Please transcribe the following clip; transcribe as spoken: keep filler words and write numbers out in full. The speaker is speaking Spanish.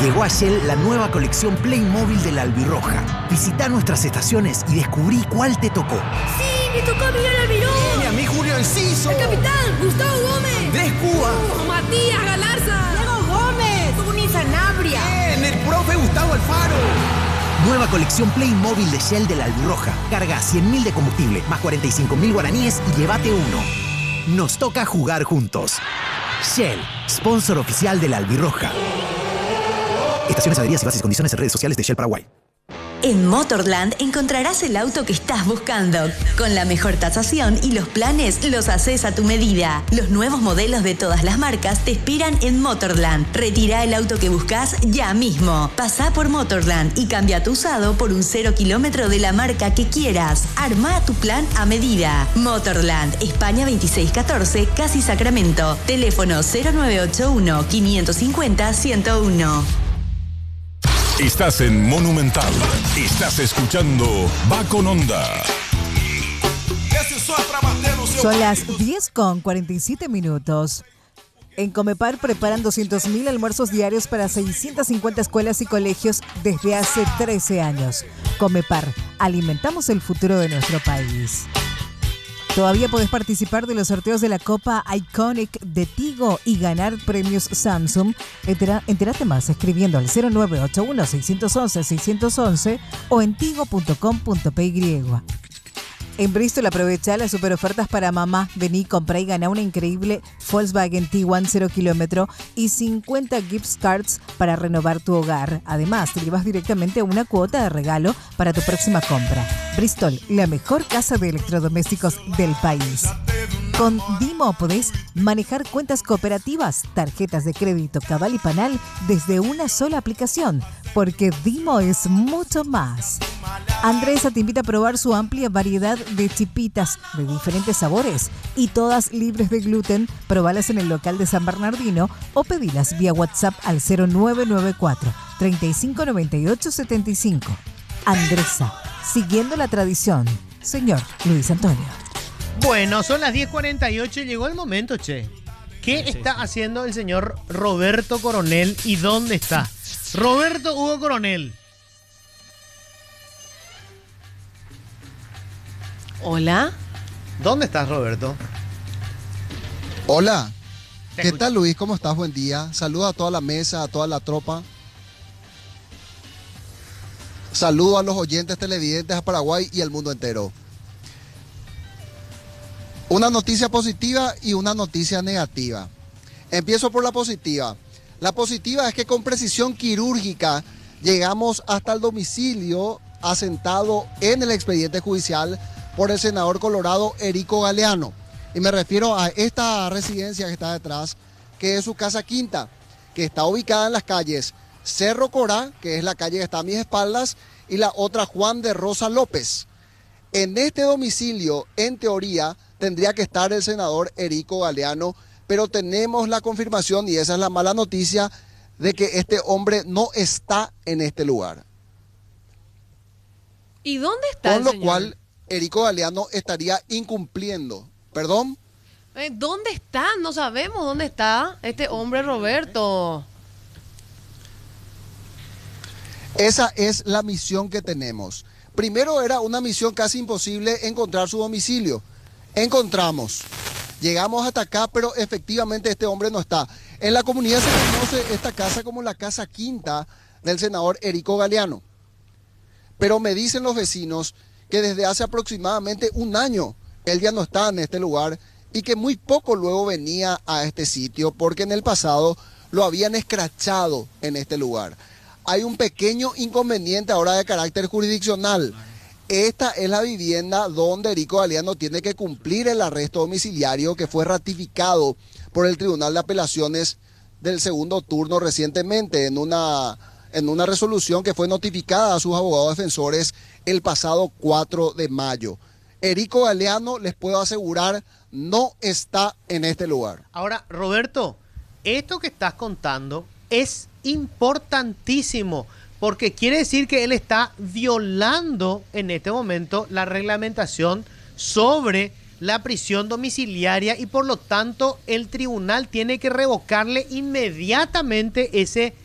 Llegó a Shell la nueva colección Playmobil de la Albirroja. Visita nuestras estaciones y descubrí cuál te tocó. ¡Sí! ¡Me tocó Miguel Almirón! ¡Y a mí Julio Enciso! ¡El capitán! ¡Gustavo Gómez! ¡Andrés Cuba! Uh, ¡Matías Galarza! ¡Diego Gómez! ¡Tony Sanabria! ¡Bien! ¡El profe Gustavo Alfaro! Nueva colección Playmobil de Shell de la Albirroja. Carga cien mil de combustible, más cuarenta y cinco mil guaraníes y llévate uno. Nos toca jugar juntos. Shell, sponsor oficial de la Albirroja. Estaciones, adheridas y bases y condiciones en redes sociales de Shell Paraguay. En Motorland encontrarás el auto que estás buscando. Con la mejor tasación y los planes los haces a tu medida. Los nuevos modelos de todas las marcas te esperan en Motorland. Retira el auto que buscas ya mismo. Pasá por Motorland y cambia tu usado por un cero kilómetro de la marca que quieras. Armá tu plan a medida. Motorland, España veintiséis catorce, Casi Sacramento. Teléfono cero nueve ocho uno, quinientos cincuenta, ciento uno. Estás en Monumental. Estás escuchando Va con Onda. Son las diez con cuarenta y siete minutos. En Comepar preparan doscientos mil almuerzos diarios para seiscientas cincuenta escuelas y colegios desde hace trece años. Comepar, alimentamos el futuro de nuestro país. Todavía podés participar de los sorteos de la Copa Iconic de Tigo y ganar premios Samsung. Entera, entérate más escribiendo al cero nueve ocho uno, seis uno uno, seis uno uno o en tigo punto com punto p y. En Bristol aprovecha las super ofertas para mamá. Vení, comprá y gana una increíble Volkswagen Tiguan cero kilómetro y cincuenta gift cards para renovar tu hogar. Además, te llevas directamente una cuota de regalo para tu próxima compra. Bristol, la mejor casa de electrodomésticos del país. Con Dimo podés manejar cuentas cooperativas, tarjetas de crédito, Cabal y Panal desde una sola aplicación, porque Dimo es mucho más. Andresa te invita a probar su amplia variedad de chipitas de diferentes sabores y todas libres de gluten. Probalas en el local de San Bernardino o pedilas vía WhatsApp al cero nueve nueve cuatro, treinta y cinco noventa y ocho setenta y cinco. Andresa, siguiendo la tradición. Señor Luis Antonio. Bueno, son las diez cuarenta y ocho y llegó el momento, che. ¿Qué sí, está sí. haciendo el señor Roberto Coronel y dónde está? Roberto Hugo Coronel. Hola. ¿Dónde estás, Roberto? Hola. ¿Qué tal, Luis? ¿Cómo estás? Buen día. Saludo a toda la mesa, a toda la tropa. Saludo a los oyentes televidentes a Paraguay y al mundo entero. Una noticia positiva y una noticia negativa. Empiezo por la positiva. La positiva es que con precisión quirúrgica llegamos hasta el domicilio asentado en el expediente judicial por el senador colorado Erico Galeano. Y me refiero a esta residencia que está detrás, que es su casa quinta, que está ubicada en las calles Cerro Corá, que es la calle que está a mis espaldas, y la otra Juan de Rosa López. En este domicilio, en teoría, tendría que estar el senador Erico Galeano, pero tenemos la confirmación, y esa es la mala noticia, de que este hombre no está en este lugar. ¿Y dónde está Con lo el señor? cual, Erico Galeano estaría incumpliendo. ¿Perdón? Eh, ¿Dónde está? No sabemos dónde está este hombre, Roberto. Esa es la misión que tenemos. Primero era una misión casi imposible encontrar su domicilio. Encontramos. Llegamos hasta acá, pero efectivamente este hombre no está. En la comunidad se conoce esta casa como la casa quinta del senador Erico Galeano. Pero me dicen los vecinos que desde hace aproximadamente un año él ya no está en este lugar y que muy poco luego venía a este sitio porque en el pasado lo habían escrachado en este lugar. Hay un pequeño inconveniente ahora de carácter jurisdiccional. Esta es la vivienda donde Erico Galeano tiene que cumplir el arresto domiciliario que fue ratificado por el Tribunal de Apelaciones del segundo turno recientemente en una, en una resolución que fue notificada a sus abogados defensores el pasado cuatro de mayo. Erico Galeano, les puedo asegurar, no está en este lugar. Ahora, Roberto, esto que estás contando es importantísimo, porque quiere decir que él está violando en este momento la reglamentación sobre la prisión domiciliaria y por lo tanto el tribunal tiene que revocarle inmediatamente ese